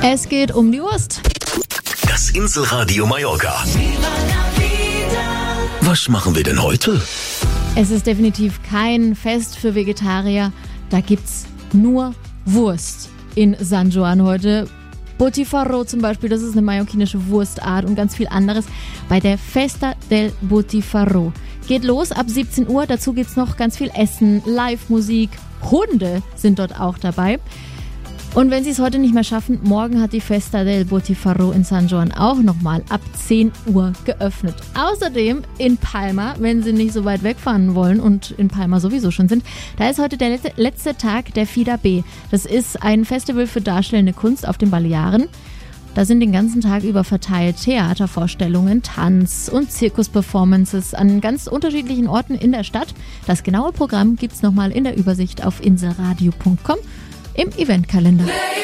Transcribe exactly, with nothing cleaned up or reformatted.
Es geht um die Wurst. Das Inselradio Mallorca. Was machen wir denn heute? Es ist definitiv kein Fest für Vegetarier. Da gibt's nur Wurst in San Juan heute. Botifarro zum Beispiel, das ist eine mallorquinische Wurstart und ganz viel anderes bei der Festa del Botifarro. Geht los ab siebzehn Uhr, dazu gibt's noch ganz viel Essen, Live-Musik, Hunde sind dort auch dabei. Und wenn Sie es heute nicht mehr schaffen, morgen hat die Festa del Botifarro in San Juan auch nochmal ab zehn Uhr geöffnet. Außerdem in Palma, wenn Sie nicht so weit wegfahren wollen und in Palma sowieso schon sind, da ist heute der letzte, letzte Tag der Fida B. Das ist ein Festival für darstellende Kunst auf den Balearen. Da sind den ganzen Tag über verteilt Theatervorstellungen, Tanz- und Zirkusperformances an ganz unterschiedlichen Orten in der Stadt. Das genaue Programm gibt's nochmal in der Übersicht auf inselradio punkt com im Eventkalender.